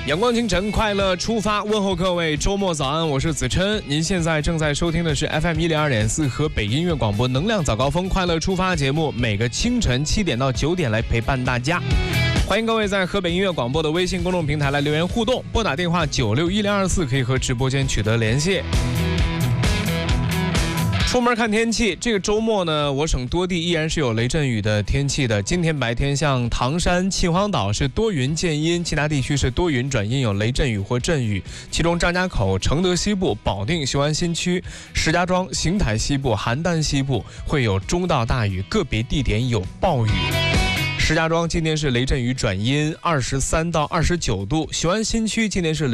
阳光清晨，快乐出发，问候各位周末早安，我是子琛。您现在正在收听的是 FM102.4 河北音乐广播能量早高峰快乐出发节目，每个清晨7点到9点来陪伴大家。欢迎各位在河北音乐广播的微信公众平台来留言互动，拨打电话961024可以和直播间取得联系。出门看天气，这个周末呢，我省多地依然是有雷阵雨的天气的。今天白天像唐山、秦皇岛是多云见阴，其他地区是多云转阴，有雷阵雨或阵雨。其中张家口、承德西部、保定、雄安新区、石家庄、邢台西部、邯郸西部会有中到大雨，个别地点有暴雨。石家庄今天是雷阵雨转阴，23到29度；雄安新区今天是